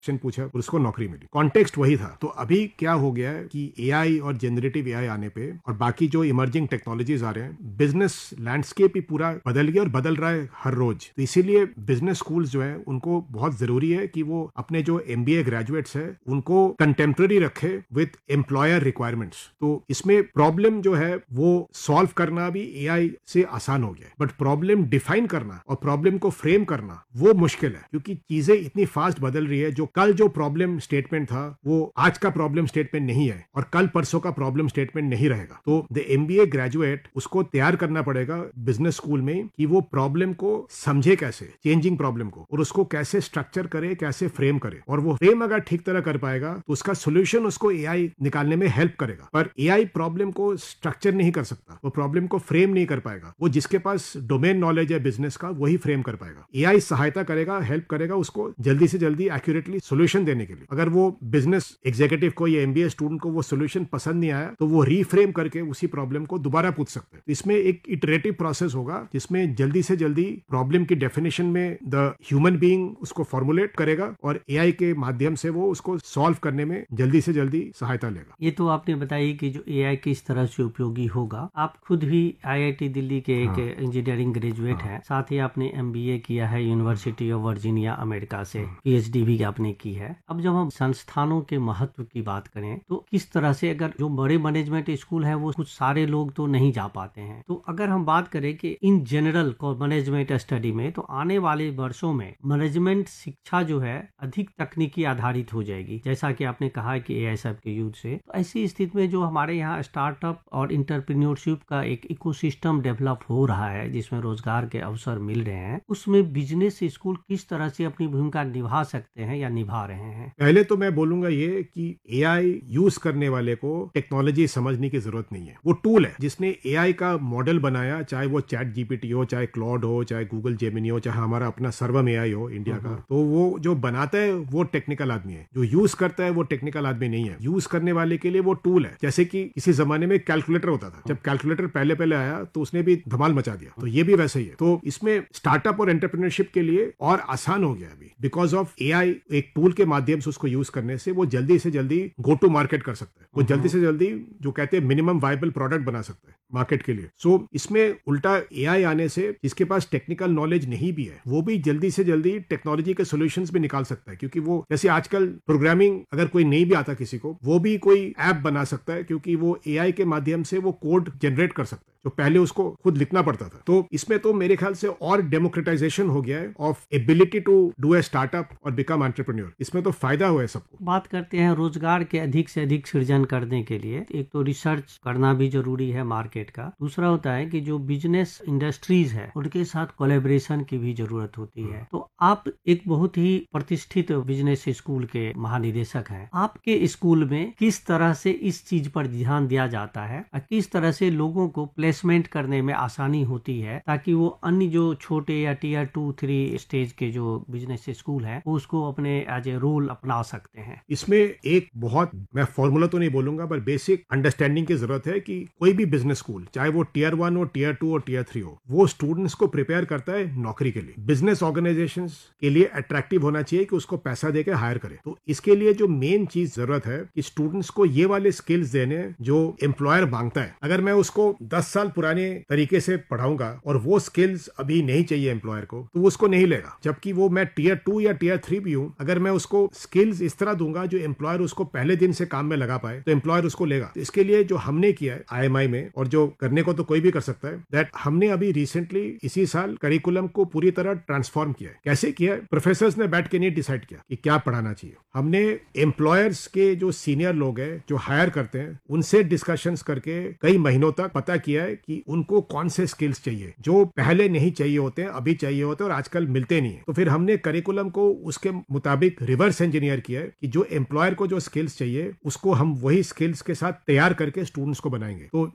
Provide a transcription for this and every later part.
Question पूछा और उसको नौकरी मिली, कॉन्टेक्स्ट वही था। तो अभी क्या हो गया है कि एआई और जनरेटिव एआई आने पे और बाकी जो इमर्जिंग टेक्नोलॉजीज आ रहे हैं, बिजनेस लैंडस्केप ही पूरा बदल गया और बदल रहा है हर रोज। तो इसीलिए बिजनेस स्कूल्स जो है उनको बहुत जरूरी है कि वो अपने जो एमबीए ग्रेजुएट्स है उनको कंटेम्पररी रखे विद एम्प्लॉयर रिक्वायरमेंट्स। तो इसमें प्रॉब्लम जो है वो सॉल्व करना भी एआई से आसान हो गया है, बट प्रॉब्लम डिफाइन करना और प्रॉब्लम को फ्रेम करना वो मुश्किल है, क्योंकि चीजें इतनी फास्ट बदल रही है। जो कल जो प्रॉब्लम स्टेटमेंट था वो आज का प्रॉब्लम स्टेटमेंट नहीं है और कल परसों का प्रॉब्लम स्टेटमेंट नहीं रहेगा। तो द एमबीए ग्रेजुएट उसको तैयार करना पड़ेगा बिजनेस स्कूल में कि वो प्रॉब्लम को समझे कैसे, चेंजिंग प्रॉब्लम को, और उसको कैसे स्ट्रक्चर करे, कैसे फ्रेम करे। और वो फ्रेम अगर ठीक तरह कर पाएगा तो उसका सोल्यूशन उसको एआई निकालने में हेल्प करेगा। पर एआई प्रॉब्लम को स्ट्रक्चर नहीं कर सकता, वो प्रॉब्लम को फ्रेम नहीं कर पाएगा। वो जिसके पास डोमेन नॉलेज है बिजनेस का वही फ्रेम कर पाएगा। एआई सहायता करेगा, हेल्प करेगा उसको जल्दी से जल्दी एक्यूरेटली सोल्यूशन देने के लिए। अगर वो बिजनेस एग्जीक्यूटिव को या एमबीए स्टूडेंट को वो सोल्यूशन पसंद नहीं आया तो वो रीफ्रेम करके उसी प्रॉब्लम को दोबारा पूछ सकते हैं। इसमें एक इटरेटिव प्रोसेस होगा जिसमें जल्दी से जल्दी प्रॉब्लम की डेफिनेशन में द ह्यूमन बीइंग उसको फॉर्मुलेट करेगा और एआई के माध्यम से वो उसको सॉल्व करने में जल्दी से जल्दी सहायता लेगा। ये तो आपने बताई कि जो एआई किस तरह से उपयोगी होगा। आप खुद भी आईआईटी दिल्ली के एक इंजीनियरिंग ग्रेजुएट हैं, साथ ही आपने एमबीए किया है यूनिवर्सिटी ऑफ वर्जीनिया अमेरिका से, पीएचडी भी आपने की है। अब जब हम संस्थानों के महत्व की बात करें तो किस तरह से, अगर जो बड़े मैनेजमेंट स्कूल है वो कुछ सारे लोग तो नहीं जा पाते हैं, तो अगर हम बात करें कि इन जनरल मैनेजमेंट स्टडी में, तो आने वाले वर्षों में मैनेजमेंट शिक्षा जो है अधिक तकनीकी आधारित हो जाएगी, जैसा कि आपने कहा कि एआई सब के युग से। तो ऐसी स्थिति में जो हमारे यहाँ स्टार्टअप और इंटरप्रेन्योरशिप का एक इकोसिस्टम डेवलप हो रहा है जिसमें रोजगार के अवसर मिल रहे हैं, उसमें बिजनेस स्कूल किस तरह से अपनी भूमिका निभा सकते हैं या निभा रहे हैं? पहले तो मैं बोलूंगा ये कि एआई यूज करने वाले को टेक्नोलॉजी समझने की जरूरत नहीं है। वो टूल है। जिसने एआई का मॉडल बनाया, चाहे वो चैट जीपीटी हो, चाहे क्लॉड हो, चाहे गूगल जेमिनी हो, चाहे हमारा अपना सर्वम एआई हो इंडिया का, तो वो जो बनाता है वो टेक्निकल आदमी है, जो यूज करता है वो टेक्निकल आदमी नहीं है। यूज करने वाले के लिए वो टूल है। जैसे कि किसी जमाने में कैलकुलेटर होता था, जब कैलकुलेटर पहले पहले आया तो उसने भी धमाल मचा दिया, तो ये भी वैसे ही है। तो इसमें स्टार्टअप और एंटरप्रेन्योरशिप के लिए और आसान हो गया अभी, बिकॉज ऑफ एआई। एक टूल के माध्यम से उसको यूज करने से वो जल्दी से जल्दी गो टू मार्केट कर सकता है, वो जल्दी से जल्दी जो कहते हैं मिनिमम वायबल प्रोडक्ट बना सकता है मार्केट के लिए। सो इसमें उल्टा एआई आने से जिसके पास टेक्निकल नॉलेज नहीं भी है वो भी जल्दी से जल्दी टेक्नोलॉजी के सॉल्यूशंस भी निकाल सकता है, क्योंकि वो जैसे आजकल प्रोग्रामिंग अगर कोई नहीं भी आता किसी को, वो भी कोई ऐप बना सकता है, क्योंकि वो एआई के माध्यम से वो कोड जनरेट कर सकता है जो पहले उसको खुद लिखना पड़ता था। तो इसमें तो मेरे ख्याल से और डेमोक्रेटाइजेशन हो गया है of ability to do a startup और बिकम एंटरप्रेन्योर। इसमें तो फायदा हुआ है सबको। बात करते हैं रोजगार के अधिक से अधिक सृजन करने के लिए, एक तो रिसर्च करना भी जरूरी है मार्केट का, दूसरा होता है कि जो बिजनेस इंडस्ट्रीज है उनके साथ कोलैबोरेशन की भी जरूरत होती है। तो आप एक बहुत ही प्रतिष्ठित बिजनेस स्कूल के महानिदेशक हैं, आपके स्कूल में किस तरह से इस चीज पर ध्यान दिया जाता है और किस तरह से लोगों को प्लेसमेंट करने में आसानी होती है ताकि वो अन्य जो छोटे या टियर 2-3 स्टेज के जो बिजनेस स्कूल है वो उसको अपने एज ए रोल अपना सकते हैं? इसमें एक बहुत, मैं फॉर्मूला तो नहीं बोलूंगा, पर बेसिक अंडरस्टैंडिंग की जरूरत है कि कोई भी बिजनेस स्कूल, चाहे वो टियर 1 हो, टियर 2 और टियर 3 हो, वो स्टूडेंट्स को प्रिपेयर करता है नौकरी के लिए। बिजनेस ऑर्गेनाइजेशंस के लिए अट्रैक्टिव होना चाहिए कि उसको पैसा देकर हायर करे। तो इसके लिए जो मेन चीज जरूरत है कि स्टूडेंट्स को ये वाले स्किल्स देने जो एम्प्लॉयर मांगता है। अगर मैं उसको 10 साल पुराने तरीके से पढ़ाऊंगा और वो स्किल्स अभी नहीं चाहिए एम्प्लॉयर को, तो वो उसको नहीं लेगा। जबकि वो मैं टियर 2 या टियर 3 भी हूं, अगर मैं उसको स्किल्स इस तरह दूंगा जो एम्प्लॉयर उसको पहले दिन से काम में लगा पाए, तो एम्प्लॉयर उसको लेगा। तो इसके लिए जो हमने किया है आईएमआई में, और जो करने को तो कोई भी कर सकता है, दैट हमने अभी रिसेंटली इसी साल करिकुलम को पूरी तरह ट्रांसफॉर्म किया है। कैसे किया है? प्रोफेसर्स ने बैठ के नहीं डिसाइड किया कि क्या पढ़ाना चाहिए। हमने एम्प्लॉयर्स के जो सीनियर लोग हैं जो हायर करते हैं उनसे डिस्कशंस करके कई महीनों तक पता किया है कि उनको कौन से स्किल्स चाहिए जो पहले नहीं चाहिए होते हैं, अभी चाहिए होते हैं और आजकल मिलते नहीं है। तो फिर हमने करिकुलम को उसके मुताबिक रिवर्स इंजीनियर किया है कि जो एम्प्लॉयर को जो स्किल्स चाहिए उसको हम वही स्किल्स के साथ तैयार करके स्टूडेंट्स को बनाएंगे। तो ये तो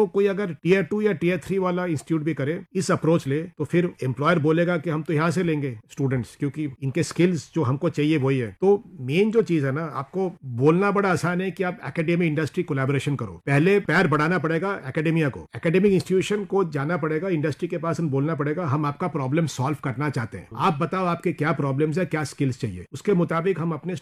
तो कोई अगर टीयर 2 या टीयर 3 वाला इंस्टीट्यूट भी करे, इस अप्रोच ले, तो फिर एम्प्लॉयर बोलेगा कि हम तो यहाँ से लेंगे स्टूडेंट्स, क्योंकि इनके स्किल्स जो हमको चाहिए वही है। तो मेन जो चीज है ना, आपको बोलना बड़ा आसान है कि आप एकेडमी इंडस्ट्री कोलैबोरेशन करो, पहले पैर बढ़ाना पड़ेगा एकेडेमिया को, एकेडमिक इंस्टीट्यूशन को जाना पड़ेगा, इंडस्ट्री के पास बोलना पड़ेगा हम आपका प्रॉब्लम सॉल्व करना चाहते हैं, आप बताओ आपके क्या प्रॉब्लम्स है, क्या स्किल्स चाहिए, उसके मुताबिक हम अपने